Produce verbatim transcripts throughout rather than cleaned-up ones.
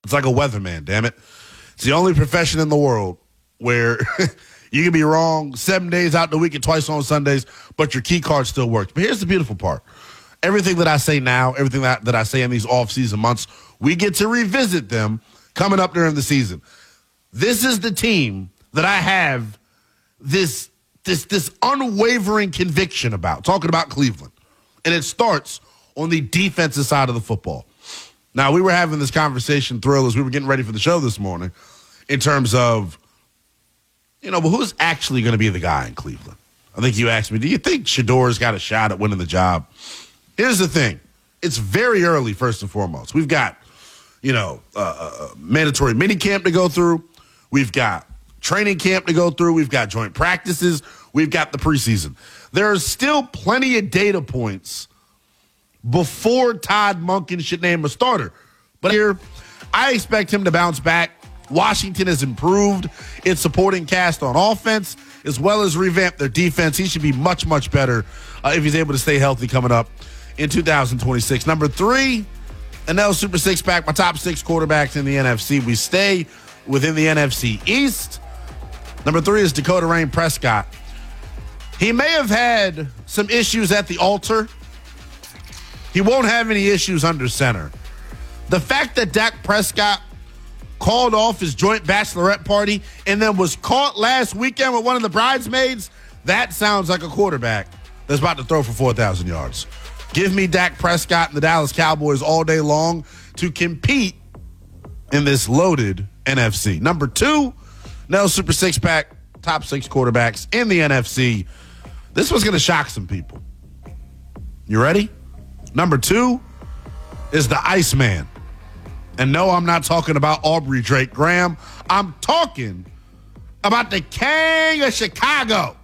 It's like a weatherman, damn it. It's the only profession in the world where you can be wrong seven days out the week and twice on Sundays, but your key card still works. But here's the beautiful part. Everything that I say now, everything that, that I say in these off-season months, we get to revisit them coming up during the season. This is the team that I have this, this, this unwavering conviction about, talking about Cleveland. And it starts on the defensive side of the football. Now, we were having this conversation, Thrill, as we were getting ready for the show this morning, in terms of, you know, but who's actually going to be the guy in Cleveland? I think you asked me, do you think Shador's got a shot at winning the job? Here's the thing. It's very early, first and foremost. We've got, you know, uh, a mandatory minicamp to go through. We've got training camp to go through. We've got joint practices. We've got the preseason. There are still plenty of data points before Todd Monken should name a starter. But here, I expect him to bounce back. Washington has improved its supporting cast on offense as well as revamp their defense. He should be much, much better uh, if he's able to stay healthy coming up in two thousand twenty-six. Number three, N L Super Six Pack, my top six quarterbacks in the N F C. We stay within the N F C East. Number three is Dakota Rain Prescott. He may have had some issues at the altar. He won't have any issues under center. The fact that Dak Prescott called off his joint bachelorette party and then was caught last weekend with one of the bridesmaids, that sounds like a quarterback that's about to throw for four thousand yards. Give me Dak Prescott and the Dallas Cowboys all day long to compete in this loaded N F C. Number two, N L Super Six Pack, top six quarterbacks in the N F C. This was going to shock some people. You ready? Number two is the Iceman. And no, I'm not talking about Aubrey Drake Graham. I'm talking about the King of Chicago.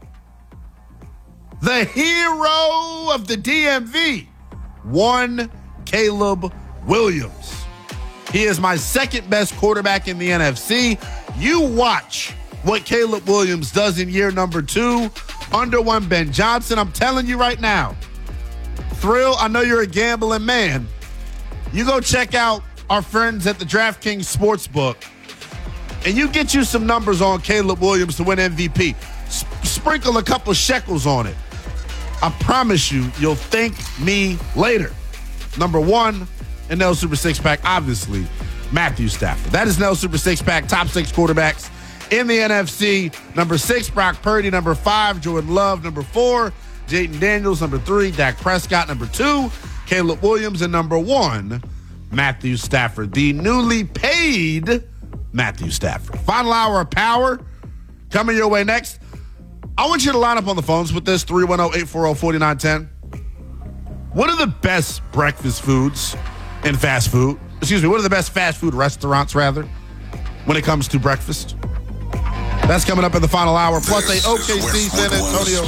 The hero of the D M V. One Caleb Williams. He is my second best quarterback in the N F C. You watch what Caleb Williams does in year number two under one Ben Johnson. I'm telling you right now, Thrill, I know you're a gambling man. You go check out our friends at the DraftKings Sportsbook, and you get you some numbers on Caleb Williams to win M V P. S- sprinkle a couple shekels on it. I promise you, you'll thank me later. Number one, in N L Super Six Pack, obviously, Matthew Stafford. That is N L Super Six Pack, top six quarterbacks in the N F C. Number six, Brock Purdy. Number five, Jordan Love. Number four, Jayden Daniels. Number three, Dak Prescott. Number two, Caleb Williams. And number one, Matthew Stafford, the newly paid Matthew Stafford. Final hour of power coming your way next. I want you to line up on the phones with this, three one zero, eight four zero, four nine one zero. What are the best breakfast foods in fast food? Excuse me, what are the best fast food restaurants, rather, when it comes to breakfast? That's coming up in the final hour, plus a O K C San Antonio.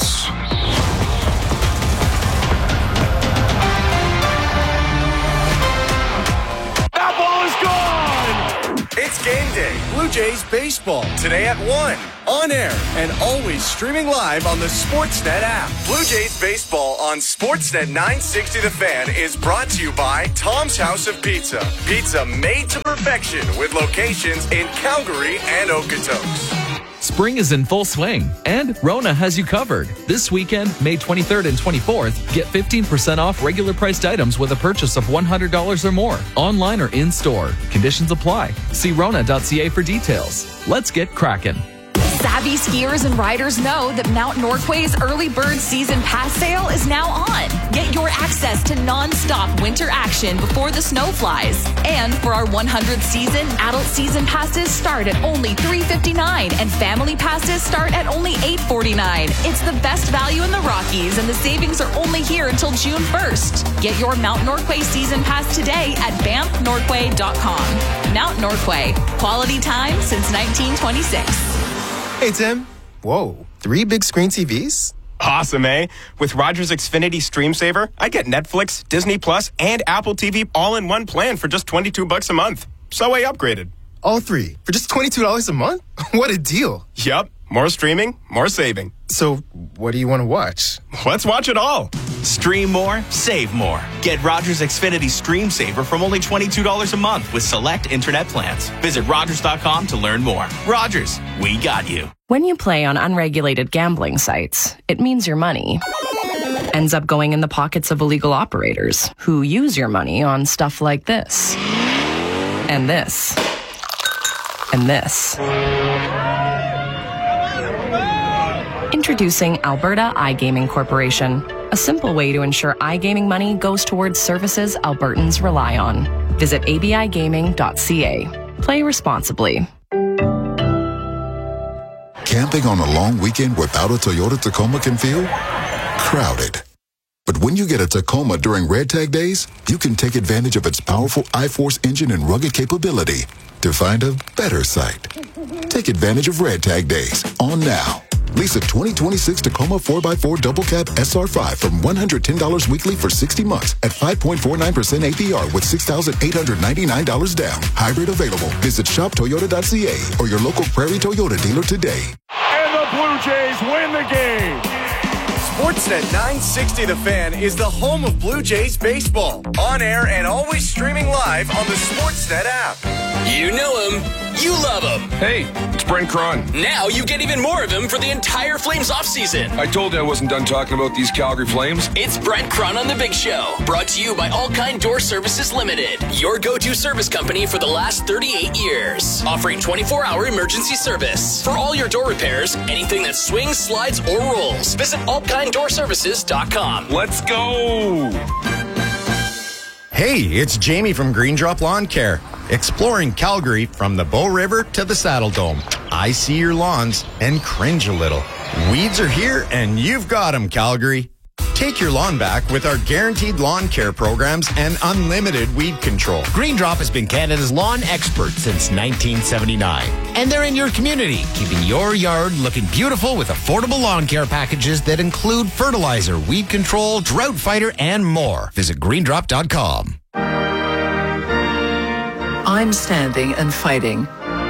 It's game day. Blue Jays baseball today at one. On air and always streaming live on the Sportsnet app. Blue Jays baseball on Sportsnet nine sixty The Fan is brought to you by Tom's House of Pizza. Pizza made to perfection with locations in Calgary and Okotoks. Spring is in full swing, and Rona has you covered. This weekend, May twenty-third and twenty-fourth, get fifteen percent off regular priced items with a purchase of one hundred dollars or more, online or in-store. Conditions apply. See Rona dot C A for details. Let's get cracking. Savvy skiers and riders know that Mount Norquay's early bird season pass sale is now on. Get your access to non-stop winter action before the snow flies. And for our one hundredth season, adult season passes start at only three dollars and fifty-nine cents and family passes start at only eight dollars and forty-nine cents. It's the best value in the Rockies, and the savings are only here until June first. Get your Mount Norquay season pass today at banff norquay dot com. Mount Norquay, quality time since nineteen twenty-six. Hey, Tim. Whoa, three big screen T Vs? Awesome, eh? With Rogers Xfinity Stream Saver, I get Netflix, Disney Plus, and Apple T V all in one plan for just twenty-two bucks a month. So I upgraded. All three for just twenty-two dollars a month? What a deal. Yup. More streaming, more saving. So, what do you want to watch? Let's watch it all. Stream more, save more. Get Rogers Xfinity Stream Saver from only twenty-two dollars a month with select internet plans. Visit Rogers dot com to learn more. Rogers, we got you. When you play on unregulated gambling sites, it means your money ends up going in the pockets of illegal operators who use your money on stuff like this. And this. And this. Introducing Alberta iGaming Corporation, a simple way to ensure iGaming money goes towards services Albertans rely on. Visit a b i gaming dot c a. Play responsibly. Camping on a long weekend without a Toyota Tacoma can feel crowded. But when you get a Tacoma during Red Tag Days, you can take advantage of its powerful iForce engine and rugged capability to find a better site. Take advantage of Red Tag Days on now. Lease a twenty twenty-six Tacoma four by four Double Cab S R five from one hundred ten dollars weekly for sixty months at five point four nine percent A P R with six thousand eight hundred ninety-nine dollars down. Hybrid available. Visit shop toyota dot c a or your local Prairie Toyota dealer today. And the Blue Jays win the game. Sportsnet nine sixty The Fan is the home of Blue Jays baseball. On air and always streaming live on the Sportsnet app. You know him. You love him. Hey, it's Brent Cron. Now you get even more of him for the entire Flames offseason. I told you I wasn't done talking about these Calgary Flames. It's Brent Cron on The Big Show. Brought to you by All Kind Door Services Limited. Your go-to service company for the last thirty-eight years. Offering twenty-four hour emergency service. For all your door repairs, anything that swings, slides, or rolls. Visit all kind door services dot com. Let's go! Hey, it's Jamie from Green Drop Lawn Care. Exploring Calgary from the Bow River to the Saddle Dome. I see your lawns and cringe a little. Weeds are here and you've got them, Calgary. Take your lawn back with our guaranteed lawn care programs and unlimited weed control. Green Drop has been Canada's lawn expert since nineteen seventy-nine. And they're in your community, keeping your yard looking beautiful with affordable lawn care packages that include fertilizer, weed control, drought fighter, and more. Visit green drop dot com. I'm standing and fighting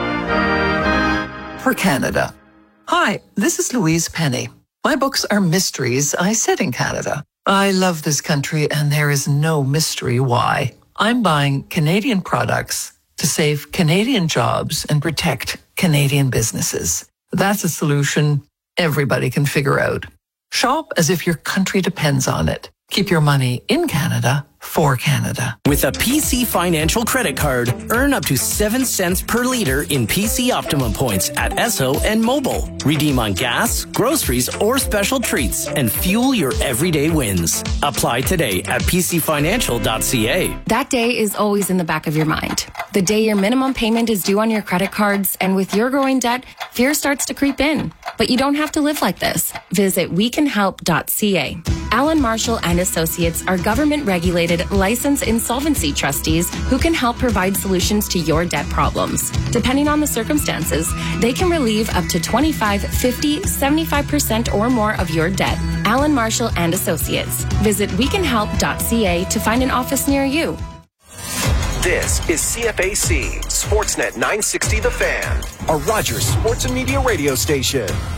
for Canada. Hi, this is Louise Penny. My books are mysteries I set in Canada. I love this country and there is no mystery why. I'm buying Canadian products to save Canadian jobs and protect Canadian businesses. That's a solution everybody can figure out. Shop as if your country depends on it. Keep your money in Canada for Canada. With a P C Financial credit card, earn up to seven cents per liter in P C Optimum points at Esso and Mobile. Redeem on gas, groceries, or special treats and fuel your everyday wins. Apply today at p c financial dot c a. That day is always in the back of your mind. The day your minimum payment is due on your credit cards, and with your growing debt, fear starts to creep in. But you don't have to live like this. Visit we can help dot c a. Allen Marshall and Associates are government-regulated, licensed insolvency trustees who can help provide solutions to your debt problems. Depending on the circumstances, they can relieve up to twenty-five, fifty, seventy-five percent or more of your debt. Allen Marshall and Associates. Visit we can help dot c a to find an office near you. This is C F A C, Sportsnet nine sixty The Fan, a Rogers Sports and Media radio station.